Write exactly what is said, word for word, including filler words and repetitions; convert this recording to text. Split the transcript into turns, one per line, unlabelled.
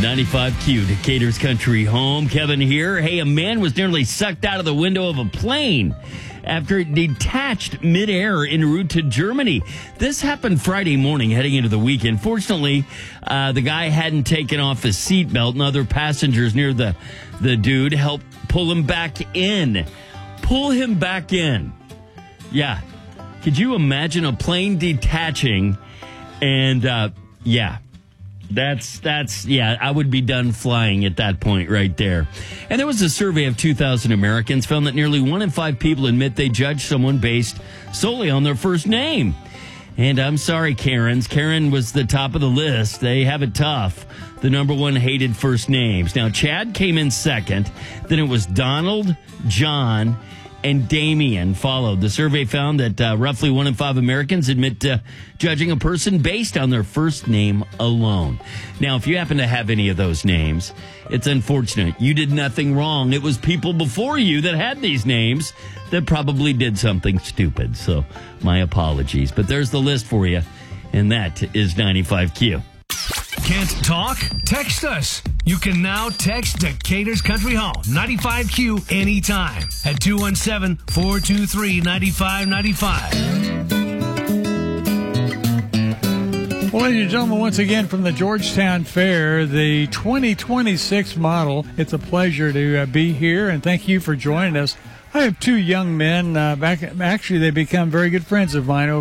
ninety-five Q, Decatur's Country Home. Kevin here. Hey, a man was nearly sucked out of the window of a plane after it detached midair en route to Germany. This happened Friday morning heading into the weekend. Fortunately, uh, the guy hadn't taken off his seatbelt, and other passengers near the, the dude helped pull him back in. Pull him back in. Yeah. Could you imagine a plane detaching and, uh, yeah. That's, that's, yeah, I would be done flying at that point right there. And there was a survey of two thousand Americans found that nearly one in five people admit they judge someone based solely on their first name. And I'm sorry, Karens. Karen was the top of the list. They have it tough. The number one hated first names. Now, Chad came in second. Then it was Donald, John, and Damien followed. The survey found that uh, roughly one in five Americans admit uh, judging a person based on their first name alone. Now, if you happen to have any of those names, it's unfortunate. You did nothing wrong. It was people before you that had these names that probably did something stupid. So my apologies. But there's the list for you, and that is ninety-five Q.
Can't talk? Text us. You can now text Decatur's Country Home, ninety-five Q, anytime at two one seven, four two three, nine five nine five.
Well, ladies and gentlemen, once again from the Georgetown Fair, the twenty twenty-six model. It's a pleasure to uh, be here, and thank you for joining us. I have two young men. Uh, back, actually, they become very good friends of mine over